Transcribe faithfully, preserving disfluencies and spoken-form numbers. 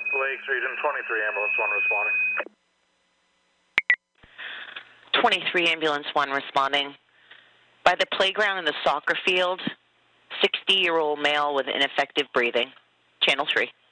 Lakes Region twenty-three, ambulance one responding. twenty-three, ambulance one responding. By the playground in the soccer field, sixty-year-old male with ineffective breathing. Channel three.